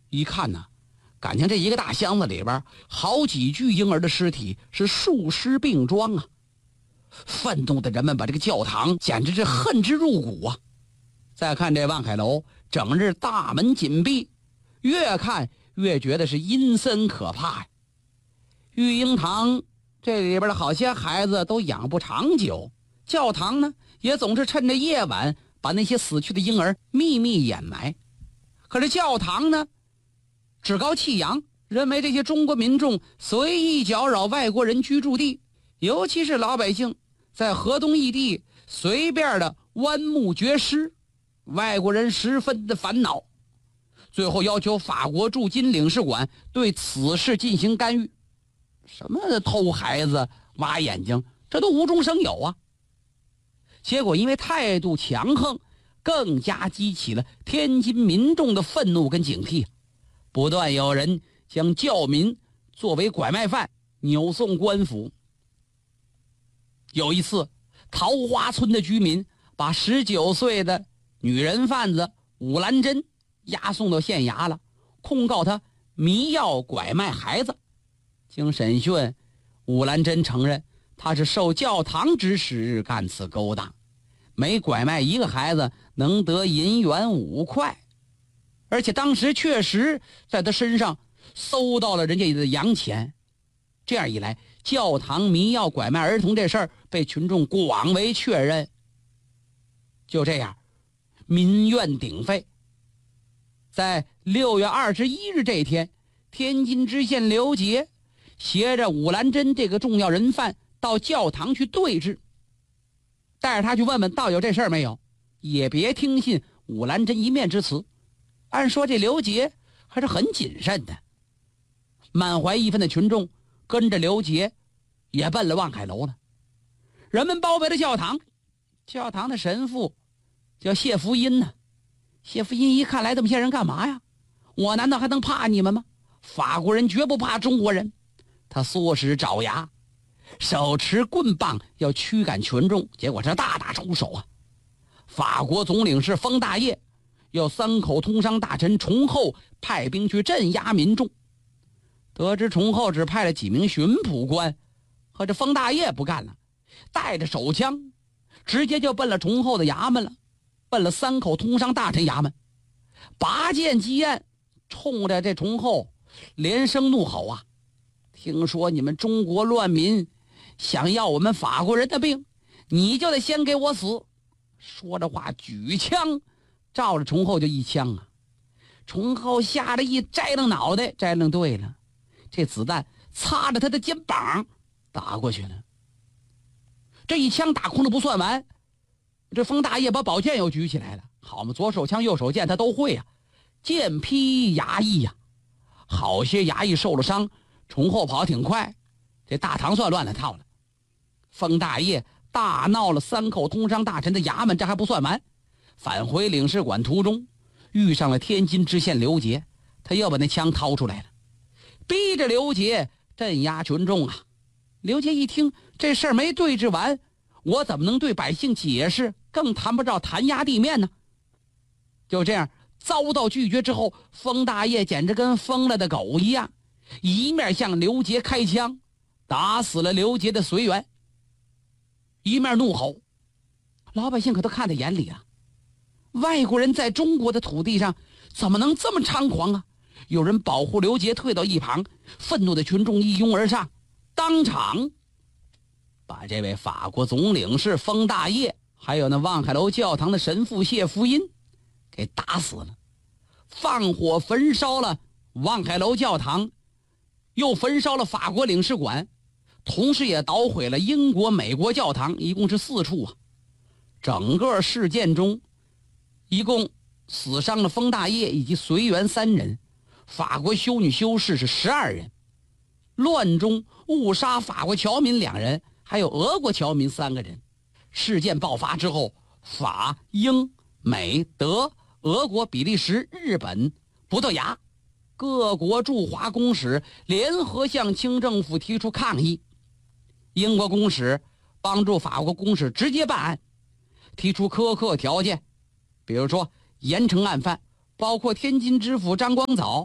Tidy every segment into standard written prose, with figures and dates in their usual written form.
一看呢，感情这一个大箱子里边好几具婴儿的尸体是数尸并装啊！愤怒的人们把这个教堂简直是恨之入骨啊！再看这望海楼，整日大门紧闭，越看越觉得是阴森可怕呀。育婴堂这里边的好些孩子都养不长久，教堂呢也总是趁着夜晚把那些死去的婴儿秘密掩埋。可是教堂呢趾高气扬，认为这些中国民众随意搅扰外国人居住地，尤其是老百姓在河东异地随便的剜目掘尸，外国人十分的烦恼，最后要求法国驻京领事馆对此事进行干预。什么偷孩子挖眼睛，这都无中生有啊！结果因为态度强横，更加激起了天津民众的愤怒跟警惕，不断有人将教民作为拐卖犯扭送官府。有一次，桃花村的居民把19岁的女人贩子武兰珍押送到县衙了，控告他迷药拐卖孩子。经审讯，武兰珍承认他是受教堂指使干此勾当，每拐卖一个孩子能得银元5块，而且当时确实在他身上搜到了人家的洋钱。这样一来，教堂迷药拐卖儿童这事儿被群众广为确认。就这样，民怨鼎沸。在6月21日这一天，天津知县刘杰携着武兰珍这个重要人犯到教堂去对质，带着他去问问到底有这事儿没有，也别听信武兰珍一面之词。按说这刘杰还是很谨慎的。满怀义愤的群众跟着刘杰也奔了望海楼了。人们包围了教堂，教堂的神父叫谢福音呢。谢福音一看来这么些人干嘛呀？我难道还能怕你们吗？法国人绝不怕中国人。他唆使爪牙，手持棍棒要驱赶群众，结果是大打出手啊！法国总领事封大业要3口通商大臣崇厚派兵去镇压民众。得知崇厚只派了几名巡捕官，和这封大业不干了，带着手枪直接就奔了崇厚的衙门了，奔了3口通商大臣衙门，拔剑击案，冲着这崇厚连声怒吼啊！听说你们中国乱民想要我们法国人的命，你就得先给我死！说着话，举枪照着崇厚就一枪啊！崇厚吓得一摘楞脑袋，摘楞对了，这子弹擦着他的肩膀打过去了。这一枪打空了不算完，这封大业把宝剑又举起来了。好嘛，左手枪右手剑他都会啊，剑劈衙役呀，好些衙役受了伤。崇厚跑挺快，这大堂算乱了套了。封大业大闹了3口通商大臣的衙门，这还不算完，返回领事馆途中遇上了天津知县刘杰，他又把那枪掏出来了，逼着刘杰镇压群众啊。刘杰一听这事儿没对峙完，我怎么能对百姓解释，更谈不着弹压地面呢？就这样遭到拒绝之后，封大业简直跟疯了的狗一样，一面向刘杰开枪，打死了刘杰的随员，一面怒吼。老百姓可都看在眼里啊，外国人在中国的土地上怎么能这么猖狂啊？有人保护刘杰退到一旁，愤怒的群众一拥而上，当场把这位法国总领事封大业还有那望海楼教堂的神父谢福音给打死了，放火焚烧了望海楼教堂，又焚烧了法国领事馆，同时也捣毁了英国、美国教堂，一共是4处啊。整个事件中一共死伤了封大业以及随员3人，法国修女修士是12人，乱中误杀法国侨民2人，还有俄国侨民3个人。事件爆发之后，法、英、美、德、俄国、比利时、日本、葡萄牙各国驻华公使联合向清政府提出抗议。英国公使帮助法国公使直接办案，提出苛刻条件，比如说严惩案犯，包括天津知府张光藻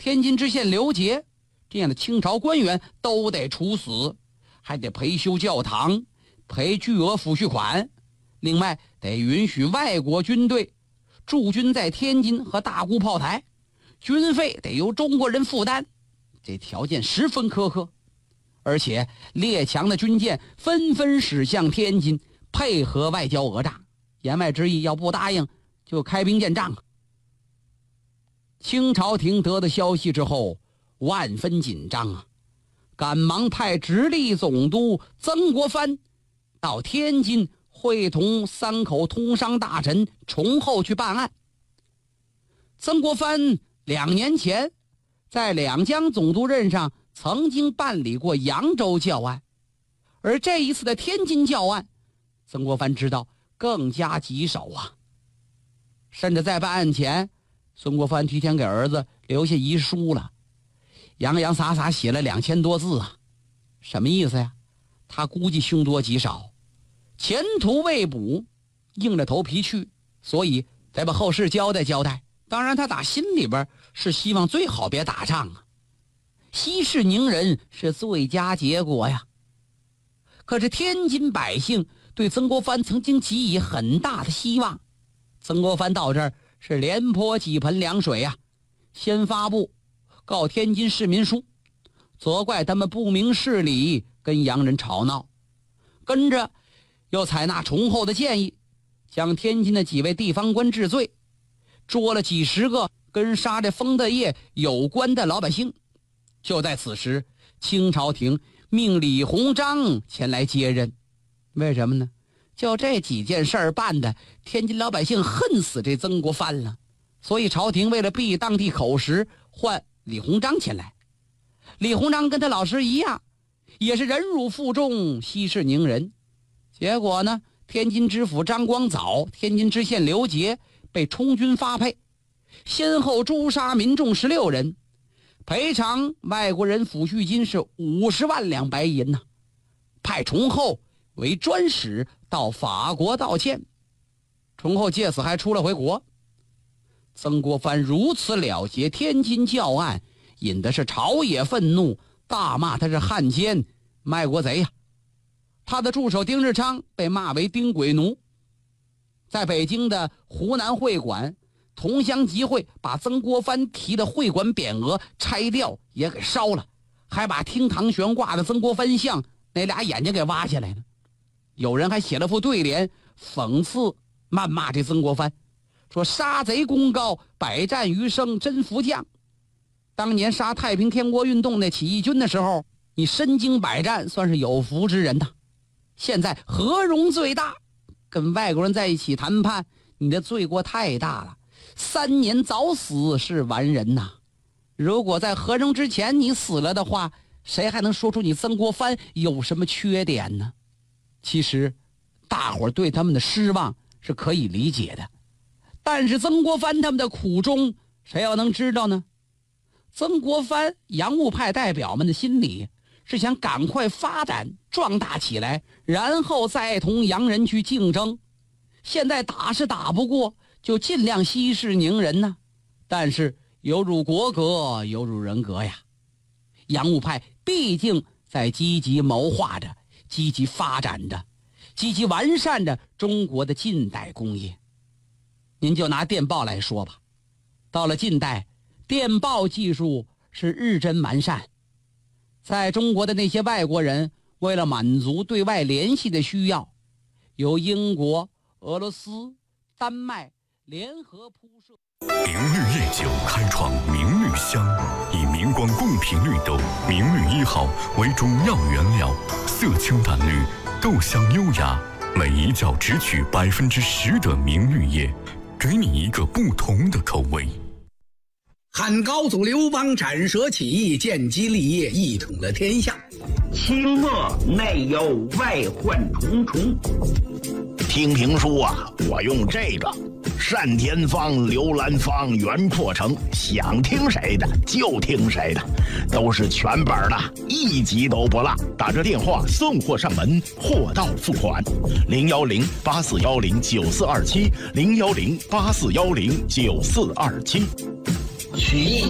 天津知县刘杰这样的清朝官员都得处死，还得赔修教堂，赔巨额抚恤款，另外得允许外国军队驻军在天津和大沽炮台，军费得由中国人负担，这条件十分苛刻。而且列强的军舰纷纷驶向天津，配合外交讹诈，言外之意要不答应就开兵建仗。清朝廷得到消息之后万分紧张啊，赶忙派直隶总督曾国藩到天津会同三口通商大臣崇厚去办案。曾国藩2年前在两江总督任上曾经办理过扬州教案，而这一次的天津教案，曾国藩知道更加棘手啊。甚至在办案前，曾国藩提前给儿子留下遗书了，洋洋洒洒写了2000多字啊。什么意思呀？他估计凶多吉少，前途未卜，硬着头皮去，所以得把后事交代交代。当然他打心里边是希望最好别打仗啊，息事宁人是最佳结果呀。可是天津百姓对曾国藩曾经寄予很大的希望，曾国藩到这儿是连泼几盆凉水啊。先发布告天津市民书，责怪他们不明事理，跟洋人吵闹，跟着又采纳崇厚的建议，将天津的几位地方官治罪，捉了几十个跟杀这丰德业有关的老百姓。就在此时，清朝廷命李鸿章前来接任。为什么呢？就这几件事儿办的，天津老百姓恨死这曾国藩了，所以朝廷为了避当地口实，换李鸿章前来。李鸿章跟他老师一样，也是忍辱负重，息事宁人。结果呢，天津知府张光藻、天津知县刘杰被充军发配，先后诛杀民众16人，赔偿外国人抚恤金是50万两白银呐，派崇厚为专使到法国道歉。崇厚借此还出了回国。曾国藩如此了结天津教案，引的是朝野愤怒，大骂他是汉奸卖国贼呀。他的助手丁日昌被骂为丁鬼奴。在北京的湖南会馆，同乡集会把曾国藩提的会馆匾额拆掉也给烧了，还把厅堂悬挂的曾国藩像那俩眼睛给挖下来了。有人还写了副对联，讽刺谩骂这曾国藩，说杀贼功高，百战余生真福将。当年杀太平天国运动那起义军的时候，你身经百战，算是有福之人呐。现在何容最大，跟外国人在一起谈判，你的罪过太大了，3年早死是完人呐。如果在和容之前你死了的话，谁还能说出你曾国藩有什么缺点呢？其实大伙儿对他们的失望是可以理解的，但是曾国藩他们的苦衷谁要能知道呢？曾国藩洋务派代表们的心里是想赶快发展壮大起来，然后再同洋人去竞争。现在打是打不过，就尽量息事宁人呢。但是有辱国格，有辱人格呀。洋务派毕竟在积极谋划着，积极发展着，积极完善着中国的近代工业。您就拿电报来说吧，到了近代，电报技术是日臻完善。在中国的那些外国人为了满足对外联系的需要，由英国、俄罗斯、丹麦联合铺设。 明绿夜酒开创明绿香，以明光贡品绿豆明绿1号为主要原料，色清淡绿，豆香优雅，每一窖只取10%的明绿叶，给你一个不同的口味。 汉高祖刘邦斩蛇起义，建基立业，一统了天下。 清末内忧外患重重。听评书啊，我用这个单田芳、刘兰芳、袁阔成，想听谁的就听谁的，都是全本的，一集都不落。打这电话送货上门，货到付款。010-8410-9427，010-8410-9427。曲艺